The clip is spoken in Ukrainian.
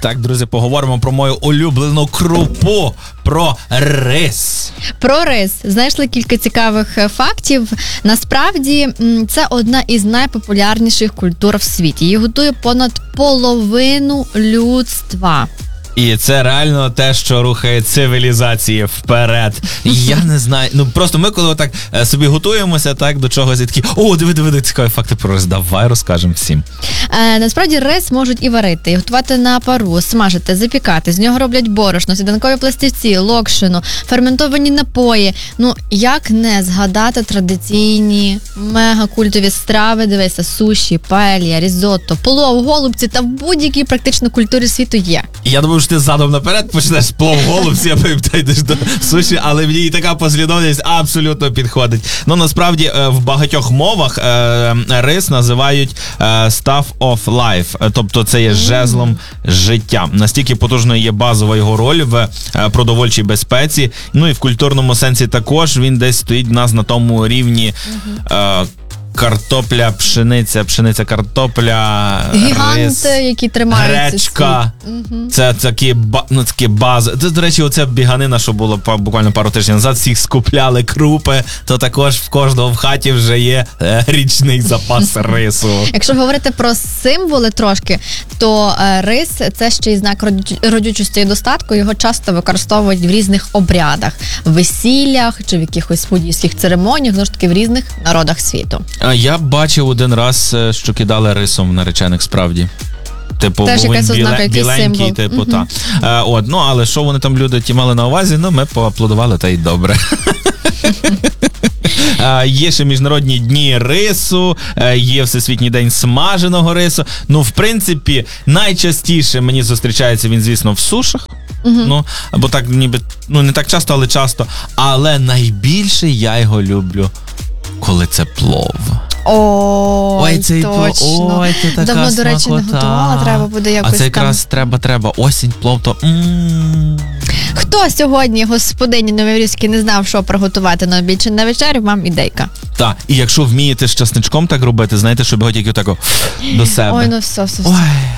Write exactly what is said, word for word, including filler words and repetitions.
Так, друзі, поговоримо про мою улюблену крупу, про рис. Про рис. Знайшли кілька цікавих фактів. Насправді, це одна із найпопулярніших культур в світі. Її готує понад половину людства. І це реально те, що рухає цивілізації вперед. Я не знаю, ну просто ми коли так собі готуємося так до чогось і такі, о, диви, диви, цікаві факти про рис, давай розкажемо всім. Е, насправді рис можуть і варити, і готувати на пару, смажити, запікати. З нього роблять борошно, сніданкові пластівці, локшину, ферментовані напої. Ну, як не згадати традиційні мегакультові страви, дивися, суші, паелья, різотто, плов, голубці та в будь-якій практично культурі світу є. Я думаю, що ти задом наперед почнеш плов голубці, а потім йдеш до суші, але мені і така послідовність абсолютно підходить. Ну, насправді, в багатьох мовах рис називають staff of life, тобто це є жезлом життя. Настільки потужною є базова його роль в продовольчій безпеці, ну і в культурному сенсі також він десь стоїть в нас на тому рівні е, картопля, пшениця, пшениця, картопля, гіганти, рис, які тримають гречка. Угу. Це такі, ну, такі бази. Це, до речі, оця біганина, що було буквально пару тижнів назад, всіх скупляли крупи, то також в кожного в хаті вже є е, річний запас рису. Якщо говорити про символи трошки, то е, рис – це ще й знак родючості і достатку. Його часто використовують в різних обрядах, в весіллях чи в якихось подійських церемоніях, знову ж таки, в різних народах світу. Я бачив один раз, що кидали рисом в наречених, справді. Типу, теж він якась ознака, біле, якийсь біленький, символ. типу, Угу. та. Е, от, ну, але що вони там люди ті мали на увазі, ну, ми поаплодували, та й добре. е, є ще міжнародні дні рису, е, є Всесвітній день смаженого рису. Ну, в принципі, найчастіше мені зустрічається він, звісно, в сушах. Uh-huh. Ну, або так ніби, ну, не так часто, але часто. Але найбільше я його люблю, коли це плов. Ой, ой, це точно. Ой, це така давно, до речі, не смакота. готувала, треба буде якось А це якраз там. треба, треба. Осінь, плов, то... М-м-м. Хто сьогодні, господині Новояврівській, не знав, що приготувати на обід чи на вечерю, вам ідейка. Так, і якщо вмієте з часничком так робити, знаєте, щоб його тільки отако до себе. Ой, ну все, все, все. Ой.